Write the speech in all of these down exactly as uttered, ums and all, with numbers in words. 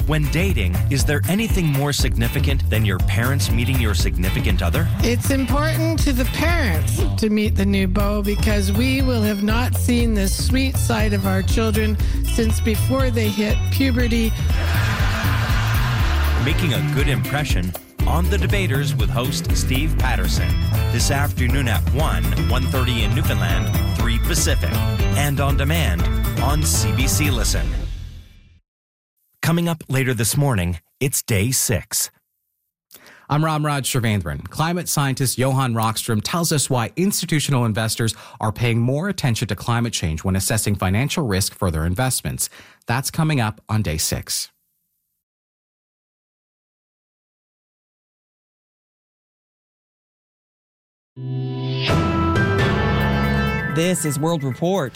When dating, is there anything more significant than your parents meeting your significant other? It's important to the parents to meet the new beau because we will have not seen the sweet side of our children since before they hit puberty. Making a good impression on The Debaters with host Steve Patterson. This afternoon at one, one thirty in Newfoundland, three Pacific. And on demand on C B C Listen. Coming up later this morning, it's day six. I'm Ramraj Srivendran. Climate scientist Johan Rockström tells us why institutional investors are paying more attention to climate change when assessing financial risk for their investments. That's coming up on day six. This is World Report.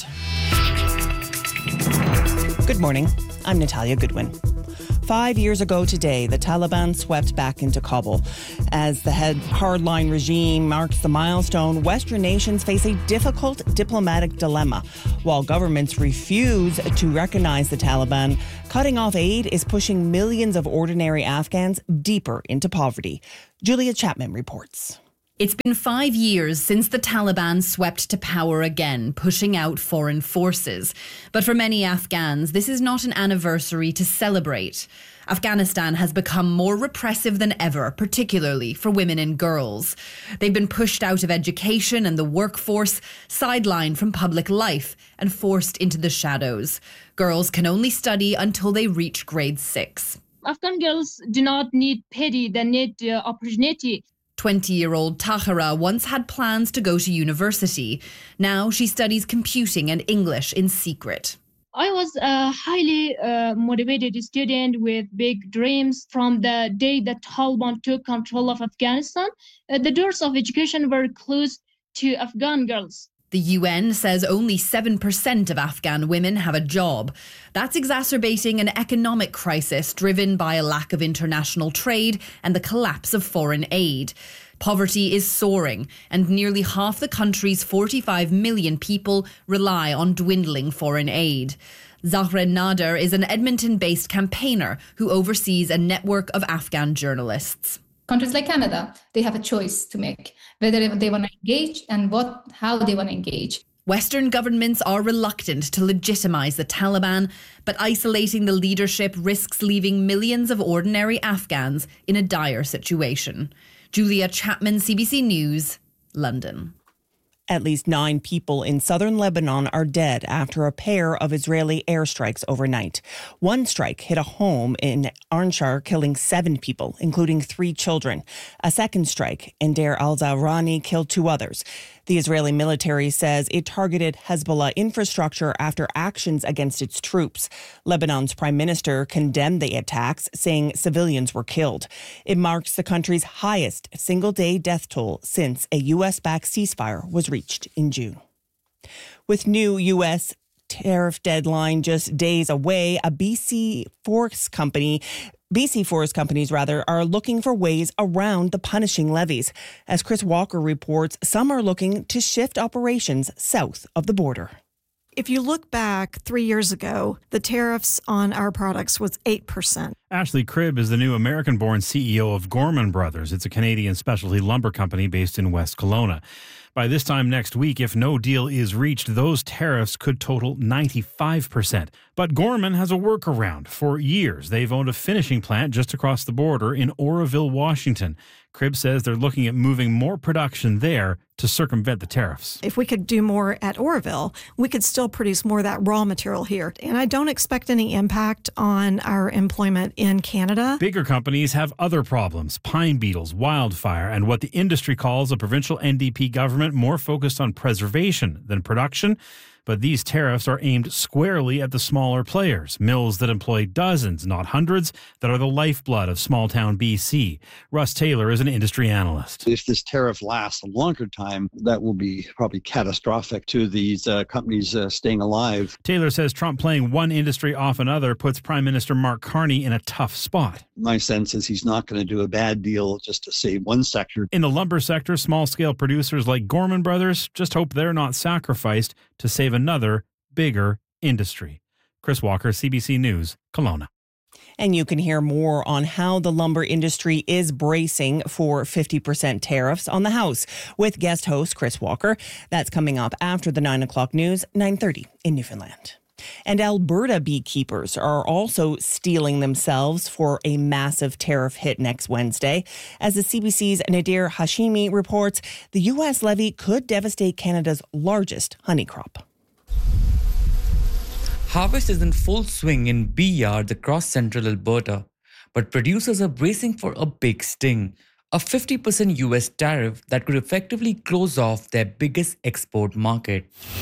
Good morning. I'm Natalia Goodwin. Five years ago today, the Taliban swept back into Kabul. As the head hardline regime marks the milestone, Western nations face a difficult diplomatic dilemma. While governments refuse to recognize the Taliban, cutting off aid is pushing millions of ordinary Afghans deeper into poverty. Julia Chapman reports. It's been five years since the Taliban swept to power again, pushing out foreign forces. But for many Afghans, this is not an anniversary to celebrate. Afghanistan has become more repressive than ever, particularly for women and girls. They've been pushed out of education and the workforce, sidelined from public life, and forced into the shadows. Girls can only study until they reach grade six. Afghan girls do not need pity, they need uh, opportunity. twenty-year-old Tahira once had plans to go to university. Now she studies computing and English in secret. I was a highly uh, motivated student with big dreams. From the day that Taliban took control of Afghanistan, uh, the doors of education were closed to Afghan girls. The U N says only seven percent of Afghan women have a job. That's exacerbating an economic crisis driven by a lack of international trade and the collapse of foreign aid. Poverty is soaring, and nearly half the country's forty-five million people rely on dwindling foreign aid. Zahren Nader is an Edmonton-based campaigner who oversees a network of Afghan journalists. Countries like Canada, they have a choice to make whether they want to engage and what, how they want to engage. Western governments are reluctant to legitimize the Taliban, but isolating the leadership risks leaving millions of ordinary Afghans in a dire situation. Julia Chapman, C B C News, London. At least nine people in southern Lebanon are dead after a pair of Israeli airstrikes overnight. One strike hit a home in Anshar, killing seven people, including three children. A second strike in Deir al-Zahrani killed two others. The Israeli military says it targeted Hezbollah infrastructure after actions against its troops. Lebanon's prime minister condemned the attacks, saying civilians were killed. It marks the country's highest single-day death toll since a U S-backed ceasefire was reached in June. With new U S tariff deadline just days away, a B C forest company B C forest companies, rather, are looking for ways around the punishing levies. As Chris Walker reports, some are looking to shift operations south of the border. If you look back three years ago, the tariffs on our products was eight percent. Ashley Cribb is the new American-born C E O of Gorman Brothers. It's a Canadian specialty lumber company based in West Kelowna. By this time next week, if no deal is reached, those tariffs could total ninety-five percent. But Gorman has a workaround. For years, they've owned a finishing plant just across the border in Oroville, Washington. Cribb says they're looking at moving more production there to circumvent the tariffs. If we could do more at Oroville, we could still produce more of that raw material here. And I don't expect any impact on our employment in Canada. Bigger companies have other problems: pine beetles, wildfire, and what the industry calls a provincial N D P government more focused on preservation than production. But these tariffs are aimed squarely at the smaller players, mills that employ dozens, not hundreds, that are the lifeblood of small-town B C. Russ Taylor is an industry analyst. If this tariff lasts a longer time, that will be probably catastrophic to these uh, companies uh, staying alive. Taylor says Trump playing one industry off another puts Prime Minister Mark Carney in a tough spot. My sense is he's not going to do a bad deal just to save one sector. In the lumber sector, small-scale producers like Gorman Brothers just hope they're not sacrificed to save another, bigger industry. Chris Walker, C B C News, Kelowna. And you can hear more on how the lumber industry is bracing for fifty percent tariffs on the House with guest host Chris Walker. That's coming up after the nine o'clock news, nine thirty in Newfoundland. And Alberta beekeepers are also steeling themselves for a massive tariff hit next Wednesday. As the C B C's Nadir Hashimi reports, the U S levy could devastate Canada's largest honey crop. Harvest is in full swing in bee yards across central Alberta, but producers are bracing for a big sting, a fifty percent U S tariff that could effectively close off their biggest export market.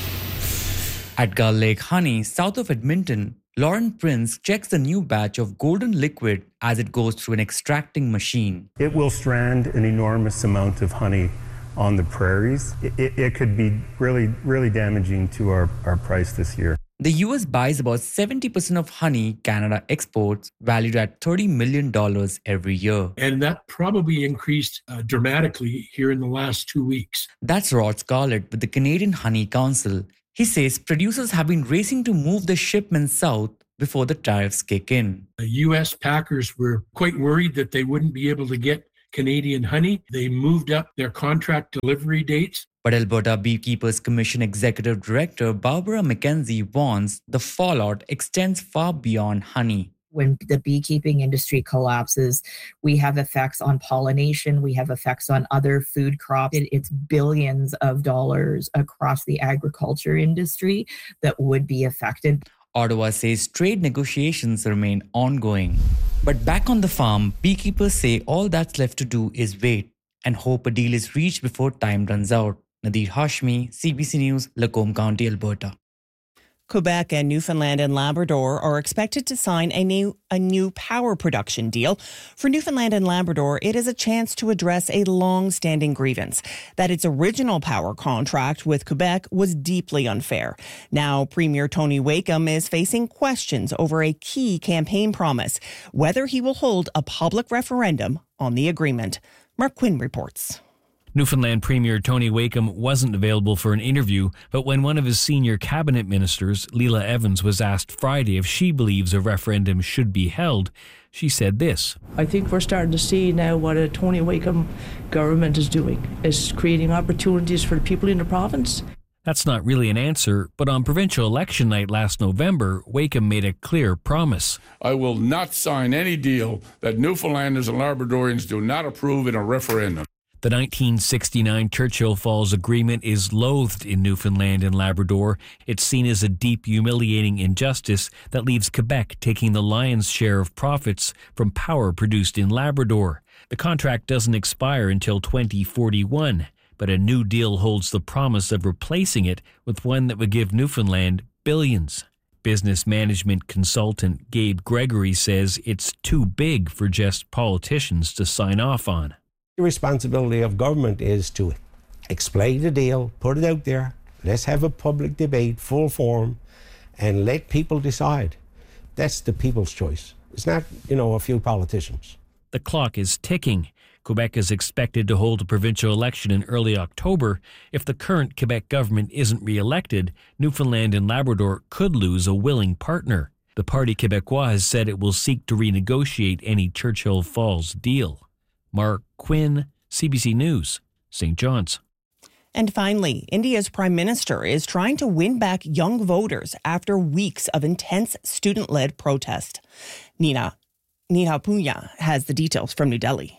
At Gull Lake Honey, south of Edmonton, Lauren Prince checks the new batch of golden liquid as it goes through an extracting machine. It will strand an enormous amount of honey on the prairies. It, it, it could be really, really damaging to our, our price this year. The U S buys about seventy percent of honey Canada exports, valued at thirty million dollars every year. And that probably increased uh, dramatically here in the last two weeks. That's Rod Scarlett with the Canadian Honey Council. He says producers have been racing to move the shipments south before the tariffs kick in. The U S packers were quite worried that they wouldn't be able to get Canadian honey. They moved up their contract delivery dates. But Alberta Beekeepers Commission Executive Director Barbara McKenzie warns the fallout extends far beyond honey. When the beekeeping industry collapses, we have effects on pollination, we have effects on other food crops. It, it's billions of dollars across the agriculture industry that would be affected. Ottawa says trade negotiations remain ongoing. But back on the farm, beekeepers say all that's left to do is wait and hope a deal is reached before time runs out. Nadir Hashmi, C B C News, Lacombe County, Alberta. Quebec and Newfoundland and Labrador are expected to sign a new a new power production deal. For Newfoundland and Labrador, it is a chance to address a long-standing grievance that its original power contract with Quebec was deeply unfair. Now, Premier Tony Wakeham is facing questions over a key campaign promise, whether he will hold a public referendum on the agreement. Mark Quinn reports. Newfoundland Premier Tony Wakeham wasn't available for an interview, but when one of his senior cabinet ministers, Leela Evans, was asked Friday if she believes a referendum should be held, she said this. I think we're starting to see now what a Tony Wakeham government is doing, is creating opportunities for the people in the province. That's not really an answer, but on provincial election night last November, Wakeham made a clear promise. I will not sign any deal that Newfoundlanders and Labradorians do not approve in a referendum. The nineteen sixty-nine Churchill Falls Agreement is loathed in Newfoundland and Labrador. It's seen as a deep, humiliating injustice that leaves Quebec taking the lion's share of profits from power produced in Labrador. The contract doesn't expire until twenty forty-one, but a new deal holds the promise of replacing it with one that would give Newfoundland billions. Business management consultant Gabe Gregory says it's too big for just politicians to sign off on. The responsibility of government is to explain the deal, put it out there, let's have a public debate, full form, and let people decide. That's the people's choice. It's not, you know, a few politicians. The clock is ticking. Quebec is expected to hold a provincial election in early October. If the current Quebec government isn't re-elected, Newfoundland and Labrador could lose a willing partner. The Parti Québécois has said it will seek to renegotiate any Churchill Falls deal. Mark Quinn, C B C News, Saint John's. And finally, India's Prime Minister is trying to win back young voters after weeks of intense student-led protest. Nina, Neha Punya has the details from New Delhi.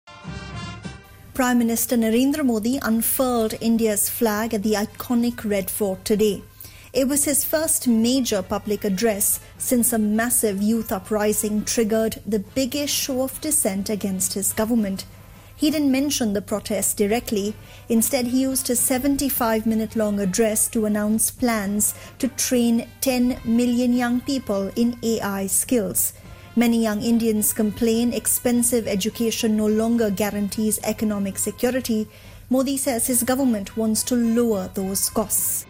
Prime Minister Narendra Modi unfurled India's flag at the iconic Red Fort today. It was his first major public address since a massive youth uprising triggered the biggest show of dissent against his government. He didn't mention the protest directly. Instead, he used a seventy-five minute long address to announce plans to train ten million young people in A I skills. Many young Indians complain expensive education no longer guarantees economic security. Modi says his government wants to lower those costs.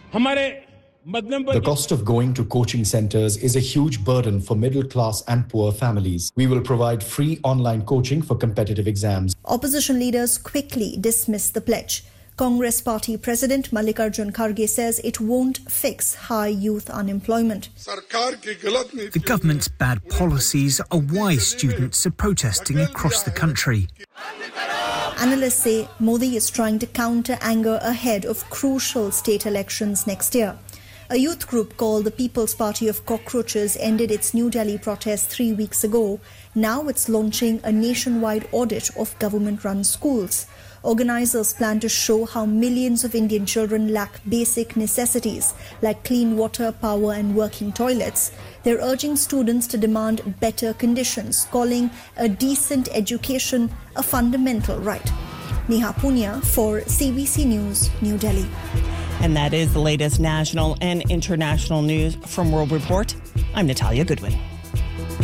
The cost of going to coaching centers is a huge burden for middle class and poor families. We will provide free online coaching for competitive exams. Opposition leaders quickly dismissed the pledge. Congress Party President Mallikarjun Kharge says it won't fix high youth unemployment. The government's bad policies are why students are protesting across the country. Analysts say Modi is trying to counter anger ahead of crucial state elections next year. A youth group called the People's Party of Cockroaches ended its New Delhi protest three weeks ago. Now it's launching a nationwide audit of government-run schools. Organisers plan to show how millions of Indian children lack basic necessities like clean water, power and working toilets. They're urging students to demand better conditions, calling a decent education a fundamental right. Neha Punya for C B C News, New Delhi. And that is the latest national and international news from World Report. I'm Natalia Goodwin.